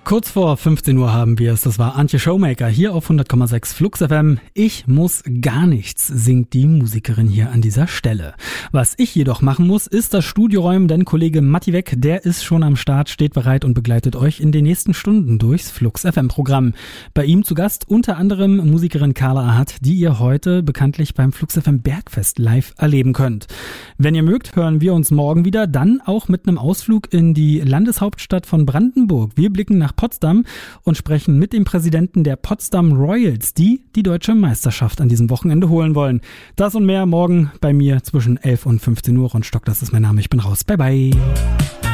Kurz vor 15 Uhr haben wir es. Das war Antje Showmaker hier auf 100,6 Flux FM. Ich muss gar nichts, singt die Musikerin hier an dieser Stelle. Was ich jedoch machen muss, ist das Studio räumen, denn Kollege Matti Weck, der ist schon am Start, steht bereit und begleitet euch in den nächsten Stunden durchs Flux FM Programm. Bei ihm zu Gast unter anderem Musikerin Carla Ahat, die ihr heute bekanntlich beim Flux FM Bergfest live erleben könnt. Wenn ihr mögt, hören wir uns morgen wieder, dann auch mit einem Ausflug in die Landeshauptstadt von Brandenburg. Wir blicken nach Potsdam und sprechen mit dem Präsidenten der Potsdam Royals, die deutsche Meisterschaft an diesem Wochenende holen wollen. Das und mehr morgen bei mir zwischen 11 und 15 Uhr. Ron Stock, das ist mein Name. Ich bin raus. Bye, bye.